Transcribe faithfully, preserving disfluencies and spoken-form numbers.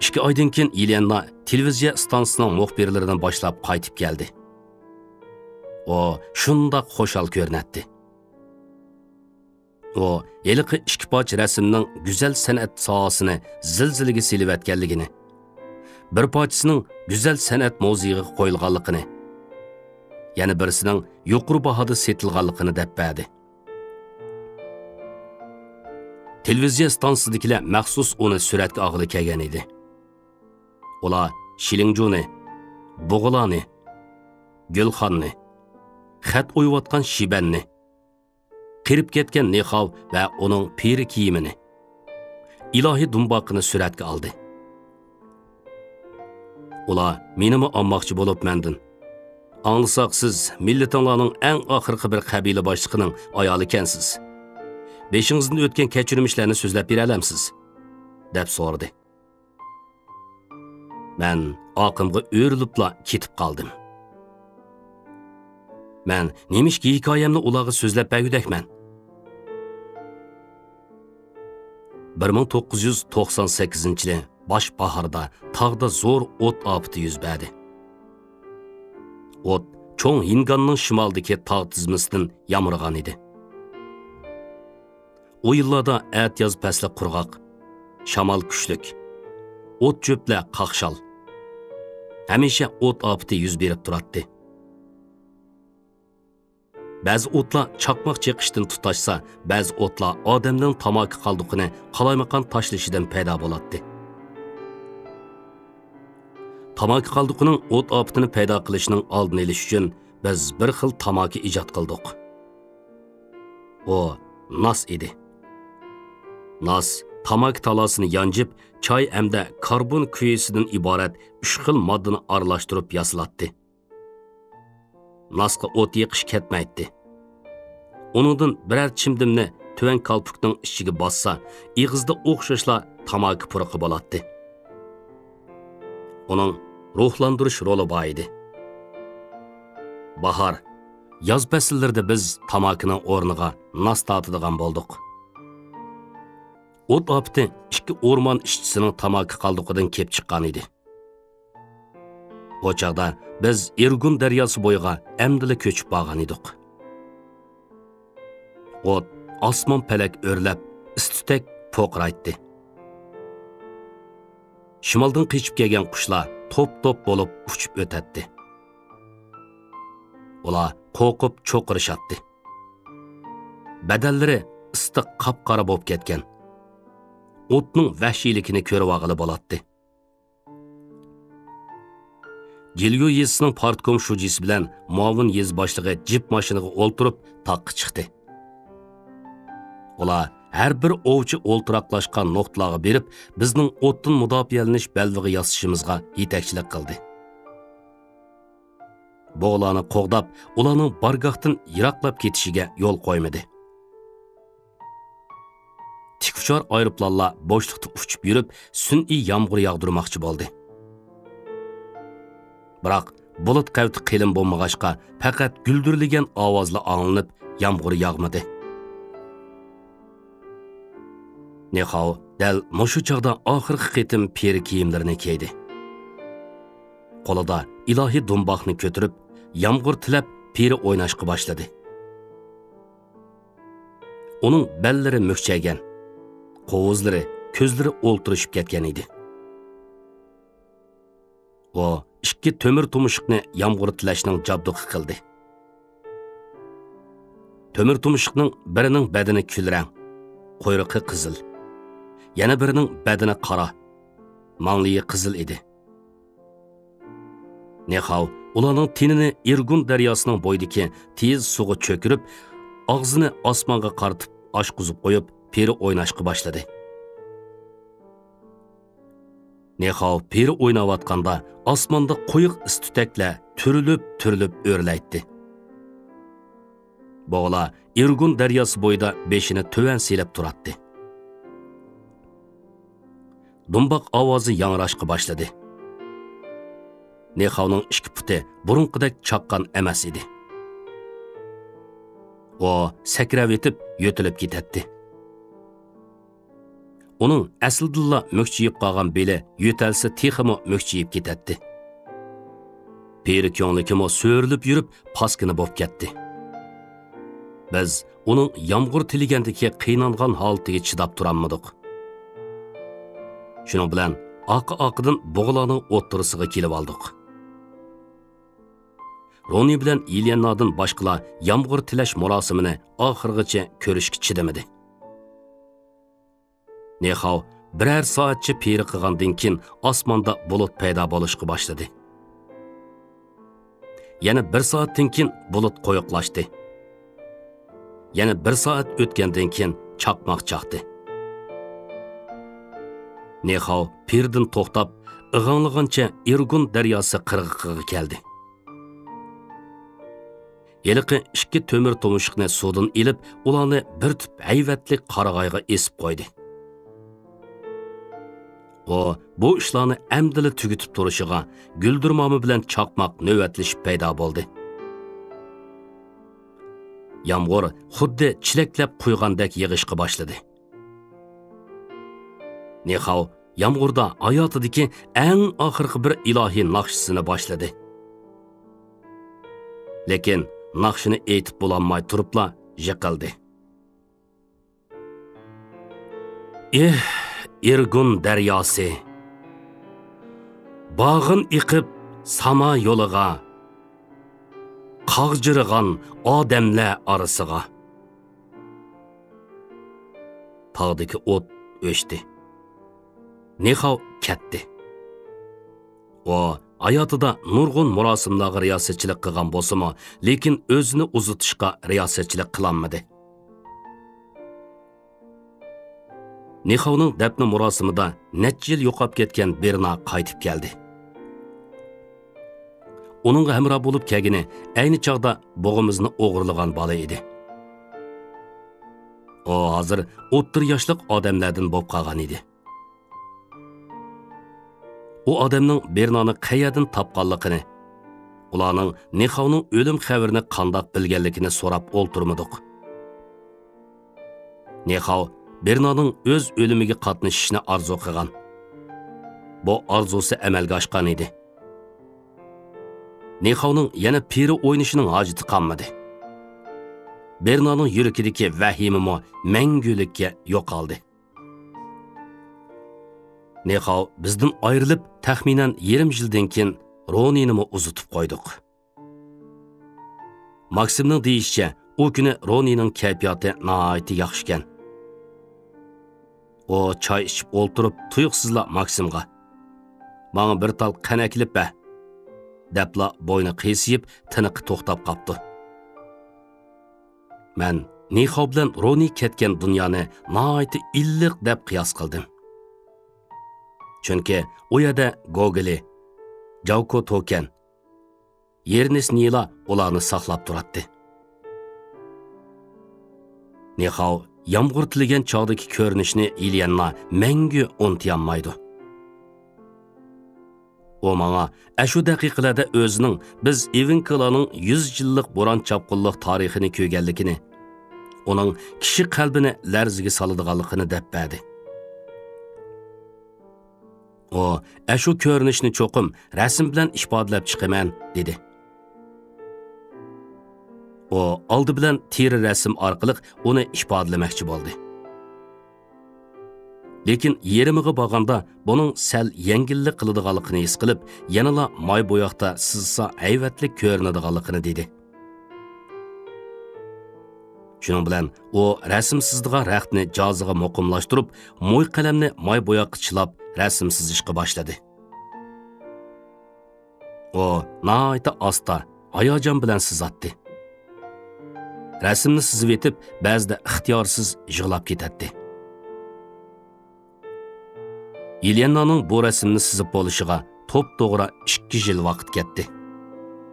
ikki oydan keyin Yelena televiziya stansiyasining muxbirlaridan boshlab qaytib keldi. O shundoq xo'shal ko'rinadi. O yiliqi ikki poch rasmning go'zal san'at sohasini zilzilaga selivatganligini, bir pochisining go'zal san'at muzeyiga qo'yilganligini, yana birisining yuqori bahoda setilganligini deb berdi. Televiziya stansiyasidagilar maxsus uni suratga olg'ili kelgan edi. Ular Shilingjuni, Bug'ulani, Gulxonni, xat o'yayotgan Shibanni, qirib ketgan Nexov va uning peri kiyimini, ilohiy dumboqini suratga oldi. Ular menimi olmoqchi bo'lib mendin. Anglsak siz millatinglarning eng oxirgi bir qabila boshlig'ining ayoli ekansiz. Beshingizdan o'tgan kechirmishlarni so'zlab bera olamsiz? deb so'radi. Men oqimga o'rilibla ketib qoldim. Men nemishki hikoyamni ularga so'zlab bergudakman. bir ming to'qqiz yuz to'qson sakkizinchi yil bosh bahorda tog'da zo'r o't ofati yuz berdi. O't cho'ng Hinganning shimoldagi tog' tizmasidan yomg'irgan edi. O yillarda at yoz pasli qurg'oq, shamol kuchlik, o't cho'plar qaqshal. Hamisha o't ofati yuz berib turadi. Ba'zi o'tlar chaqmoq cheqishdan tutashsa, ba'zi o'tlar odamning tamaki qoldiqini qalaymaqan tashlashidan paydo bo'ladi. Tamaki qoldiqining o't ofatini paydo qilishining oldini olish uchun biz bir xil tamaki ijod qildik. O nos edi. Nos tamaki talasini yanjib, choy hamda karbon kuyisidan iborat uch xil moddani aralashtirib yasalatdi. Nosga o't yiqish ketmaydi. Onundan birer chimdimni tuvan kalpukning ichiga bossa, ig'izda o'xshashla tamaki puruqi bo'ladi. Uning ruhlantirish roli bor edi. Bahor, yoz fasllarida biz tamakining o'rniga nos tortadigan bo'ldik. O't ofati ikki o'rmon ishchisining tamaki qoldiqidan kelib chiqqan edi. O chaqda biz Irgun daryosi bo'yiga amdila ko'chib borgan edik. O't osmon palak o'rlab, istutak po'qraytdi. Shimoldan qechib kelgan qushlar top-top bo'lib uchib o'tadi. Ular qo'rqib cho'qirishadi. Badallari issiq qop-qora bo'lib ketgan. O'tning vahshiyligini ko'rib olg'ili bo'ladi. Jilgu yezisining partkom shujisi bilan muavin yez boshlig'i jip mashinaga o'ltirib taqqa chiqdi. Ular har bir ovchi o'ltiraqlashgan nuqtalarga berib, bizning o'tdan mudofialanish balviga yasashimizga yetakchilik qildi. Bu ularni qo'g'dab, ularning bargohdan yiroqlab ketishiga yo'l qo'ymadi. Tikuvchor aeroplanlar bo'shliqda uchib yurib, sun'iy yomg'ir yog'dirmoqchi bo'ldi. Biroq bulut qavti qilin bo'lmag'achqa faqat guldirligan ovozlar anglanib, yomg'ir yog'madi. Nexov dal mushu chog'da oxirgi qitim peri kiyimlarini kiydi. Qo'lida ilohiy dumboqni ko'tarib, yomg'ir tilab peri o'ynashga boshladi. Uning bellari muhchagan, qovuzlari, ko'zlari o'ltirishib ketgan edi. O ikki to'mir tumushiqni yomg'ir tilashning jabduqi qildi. To'mir tumushiqning birining badani kulrang, quyruqi qizil. Yana birining badani qora, mangliyi qizil edi. Nexov ularning tenini Irgun daryosining bo'yidagi tez suvga cho'kirib, og'zini osmonga qaratib oshquzib qo'yib, peri o'ynashga boshladi. Nexov peri o'ynayotganda osmonda qo'yiq istutaklar turilib-turilib o'rlaydi. Bo'g'la Irgun daryosi bo'yida beshini tuvan selib turadi. Dumboq ovozi yangrashga boshladi. Nexovning ikki puti burunqidek chaqqan emas edi. O sakrab etib yo'tilib ketadi. uning aslidilla mukchiyib qolgan beli yo'talsa teximi mukchiyib ketadi. Peri ko'nglikimi so'rilib yurib paskini bo'lib ketdi. Biz uning yomg'ir tiligandagi qiynalgan holatiga chidab turolmadik. Shuning bilan oqi-oqidan bug'larning o'ttirisiga kelib oldik. Roni bilan Ilyannadan boshqalar yomg'ir tilash marosimini oxirigacha ko'rishga chidamadi. Nexav biror soatcha peri qilgandan keyin osmonda bulut paydo bo'lishga boshladi. Yana bir soatdan keyin bulut qo'yiqlashdi. Yana bir soat o'tgandan keyin chaqmoq chaqdi. Nexav pirdan to'xtab, ig'anlagancha Irgun daryosi qirg'iqiga keldi. Yeliqi ikki to'mir to'mushiqni suvdan ilib, ularni bir tup hayvatlik qarag'ayga esib qo'ydi. O, bu ishlarni amdili tugitib turishiga guldirmomi bilan chaqmoq navbatlashib paydo bo'ldi. Yomg'ir xuddi chilaklab qo'ygandek yig'ishga boshladi. Nexav yomg'irda hayotidagi eng oxirgi bir ilohiy naqshisini boshladi. Lekin naqshini aytib bo'lolmay turibla yiqildi. Eh, Irgun daryosi. Bağın iqib sama yo'liga, qag'jirg'an odamlar orasiga. Tog'dagi o't o'chdi. Nexav ketdi. O hayotida nurg'un marosimlarga riyosatchilik qilgan bo'lsa-mu, lekin o'zini uzitishga riyosatchilik qilolmadi. Nexavning dafni marosimida necha yil yo'qolib ketgan Berna qaytib keldi. Uning hamroh bo'lib kelgani ayni chog'da bo'g'imizni o'g'irlagan bola edi. O hozir o'ttir yoshlik odamlardan bo'lib qolgan edi. U odamning Bernani qayerdan topganligini, ularning Nexavning o'lim xabarini qandoq bilganligini so'rab o'ltirmadik. Nexav Bernaning o'z o'limiga qatnashishni arzu qilgan. Bu arzusi amalga oshgan edi. Nexavning yana piri o'ynishining hojati qolmadi. Bernaning yurakidagi vahimimi mangulikka yo'qoldi. Nexav bizdan ayrilib taxminan yarim yildan keyin Ronini uzitib qo'ydik. Maksimning deyishicha, u kuni Ronining kayfiyati nihoyatda yaxshi ekan. O choy ichib o'ltirib, tuyuqsizla Maksimga "Menga bir tal qanaklib ba" debla bo'yni qiyisib, tiniqi to'xtab qopti. Men Nexav bilan Roni ketgan dunyoni nihoyatda illiq deb qiyos qildim. Chunki u yerda Gogoli, Javko Token, Yernis Nila ularni saqlab turadi. Nexav yomg'ir tiligan chog'dagi ko'rinishni Ilyanna mangu unutolmaydi. O menga ashu daqiqalarda o'zining biz Evinklaning yuz yillik bo'ron chapqinlik tarixini ko'rganligini, uning kishi qalbini larziga soladiganligini deb berdi. O, ashu ko'rinishni cho'qim rasm bilan ifodalab chiqaman dedi. O oldi bilan teri rasm orqali uni ifodalamoqchi bo'ldi. Lekin yerimiga borganda buning sal yengillik qiladiganligini his qilib, yanala moy bo'yoqda sizsa hayvatlik ko'rinadiganligini dedi. Shuning bilan u rasm sizdigan raqtni joziga muqimlashtirib, mo'y qalamni moy bo'yoqqa chilab rasm sizishga boshladi. O nihoyatda asta, hayajon bilan sizatdi. Rasmni sizib etib, ba'zida ixtiyorsiz yig'lab ketadi. Ilyannaning bu rasmni sizib bo'lishiga to'p-to'g'ri ikki yil vaqt ketdi.